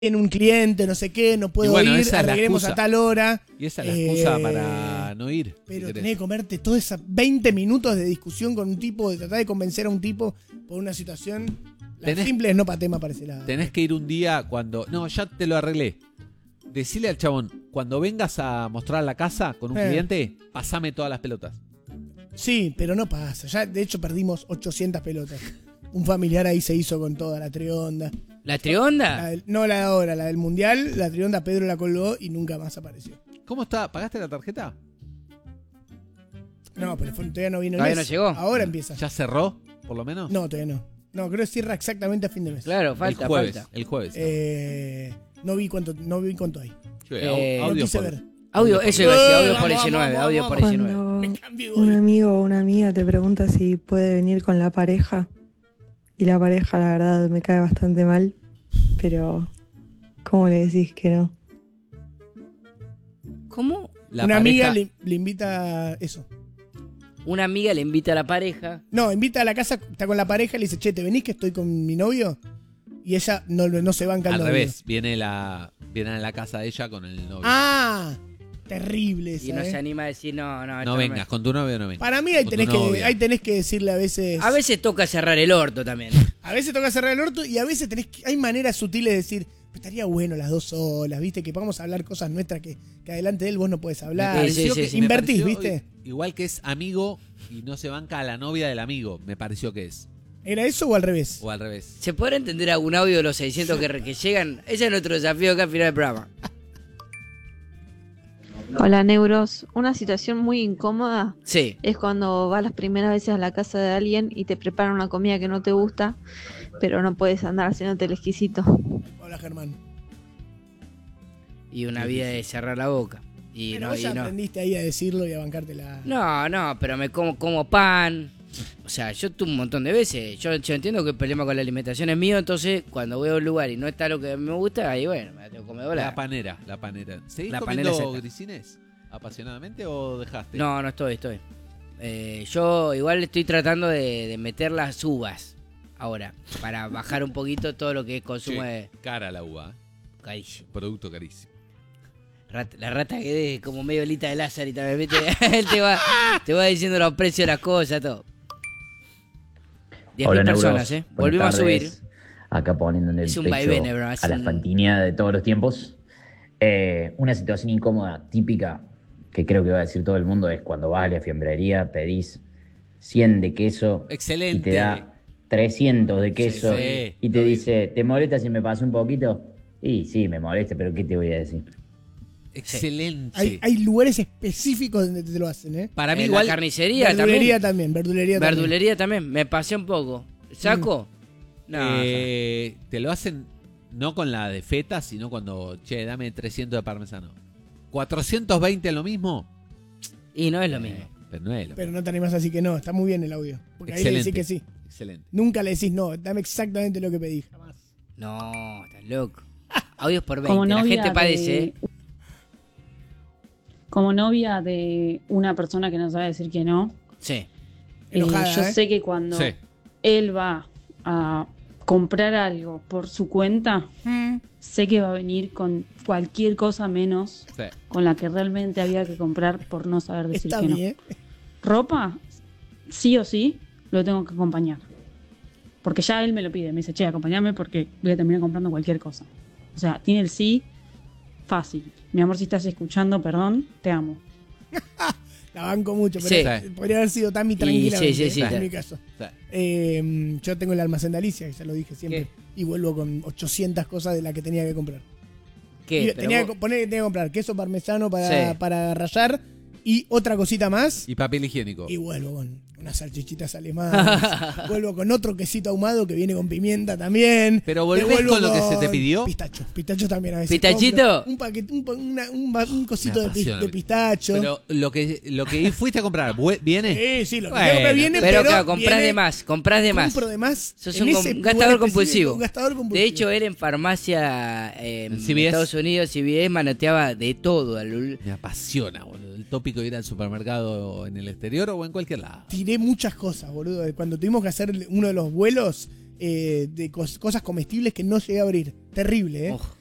en un cliente, no sé qué, no puedo ir, arreglemos a tal hora. Y esa es la excusa para no ir. Pero tenés que comerte todos esos 20 minutos de discusión con un tipo, de tratar de convencer a un tipo por una situación. Las simples no paté, me parece la. Tenés que ir un día cuando. No, ya te lo arreglé. Decile al chabón, cuando vengas a mostrar la casa con un cliente, pasame todas las pelotas. Sí, pero no pasa. Ya, de hecho, perdimos 800 pelotas. Un familiar ahí se hizo con toda la trionda. ¿La trionda? No la de ahora, la del mundial. La trionda Pedro la colgó y nunca más apareció. ¿Cómo está? ¿Pagaste la tarjeta? No, pero todavía no vino el ¿Todavía mes. no llegó? Ahora empieza. ¿Ya cerró, por lo menos? No, todavía no. No, creo que cierra exactamente a fin de mes. Claro, falta, El jueves. No vi cuánto hay. Audio quise por... ver. Audio, eso iba a decir, audio por 19, audio por 19. Cuando un amigo o una amiga te pregunta si puede venir con la pareja, y la pareja, la verdad, me cae bastante mal, pero ¿cómo le decís que no? ¿Cómo? Una amiga le invita a eso. Una amiga le invita a la pareja. No, invita a la casa, está con la pareja y le dice, che, ¿te venís que estoy con mi novio? Y ella no se banca al novio. Al revés, vienen a la casa de ella con el novio. Ah, terrible esa, y no se anima a decir, no. No vengas, con tu novio no vengas. Para mí ahí tenés que decirle a veces... A veces toca cerrar el orto también. A veces toca cerrar el orto y a veces hay maneras sutiles de decir, estaría bueno las dos solas, ¿viste? Que podamos hablar cosas nuestras que adelante de él vos no podés hablar. Sí. Invertís, ¿viste? Igual que es amigo y no se banca a la novia del amigo, me pareció que es. ¿Era eso o al revés? O al revés. ¿Se podrá entender algún audio de los 600 que llegan? Ese es nuestro desafío acá al final del programa. Hola, Neuros. Una situación muy incómoda es cuando vas las primeras veces a la casa de alguien y te preparan una comida que no te gusta, pero no puedes andar haciéndote el exquisito. Hola, Germán. Y una vida de cerrar la boca. Pero vos ya aprendiste ahí a decirlo y a bancártela. No, pero me como pan. O sea, yo tuve un montón de veces. Yo entiendo que el problema con la alimentación es mío, entonces cuando voy a un lugar y no está lo que me gusta, ahí bueno, me tengo que comer La panera. ¿Seguís comiendo grisines apasionadamente o dejaste? No, estoy. Yo igual estoy tratando de meter las uvas ahora, para bajar un poquito todo lo que es consumo de... Cara la uva. Carísimo. Producto carísimo. La rata que es como medio lita de Lázaro y también, ¿viste? Él te va diciendo los precios de las cosas, todo. 10.000 personas, Volvimos a subir. Acá poniendo en el pecho a la Fantinia de todos los tiempos. Una situación incómoda, típica, que creo que va a decir todo el mundo, es cuando vas a la fiambrería, pedís 100 de queso. Excelente. Y te da 300 de queso. Sí, y te dice, ¿te molesta si me paso un poquito? Y sí, me molesta, pero ¿qué te voy a decir? Excelente. Hay lugares específicos donde te lo hacen, ¿eh? Para mí igual. La carnicería también. Verdulería también. Me pasé un poco. ¿Saco? No. Te lo hacen no con la de feta, sino cuando, dame 300 de parmesano. 420 es lo mismo. Y no es lo mismo. Pero no es lo mismo. Pero no te animás así que no. Está muy bien el audio. Porque ahí le decís que sí. Excelente. Nunca le decís no. Dame exactamente lo que pedí. Jamás. No, estás loco. Audios por 20. La gente padece. Como novia de una persona que no sabe decir que no. Sí. Enojada, yo sé que cuando él va a comprar algo por su cuenta, sé que va a venir con cualquier cosa menos con la que realmente había que comprar por no saber decir que no. Ropa, sí o sí, lo tengo que acompañar. Porque ya él me lo pide. Me dice, acompáñame porque voy a terminar comprando cualquier cosa. O sea, tiene el sí fácil. Mi amor, si estás escuchando, perdón, te amo. La banco mucho, pero podría haber sido Tami tranquilamente en mi caso. Yo tengo el almacén de Alicia, que ya lo dije siempre, y vuelvo con 800 cosas de las que tenía que comprar. Tenía que comprar queso parmesano para rallar y otra cosita más. Y papel higiénico. Y vuelvo con unas salchichitas alemanas. Vuelvo con otro quesito ahumado que viene con pimienta también. Pero volvés con lo que se te pidió. Pistacho también a veces. ¿Pistachito? Un paquete, un cosito de pistacho. Pero lo que fuiste a comprar, ¿viene? Sí, lo que tengo que viene, pero claro, comprás de más. Compro de más. Sos un gastador compulsivo. De hecho, él en farmacia en Estados Unidos, CVS, manoteaba de todo. Me apasiona, boludo. El tópico de ir al supermercado en el exterior o en cualquier lado. Tiré muchas cosas, boludo. Cuando tuvimos que hacer uno de los vuelos de cosas comestibles que no llegué a abrir. Terrible, ¿eh?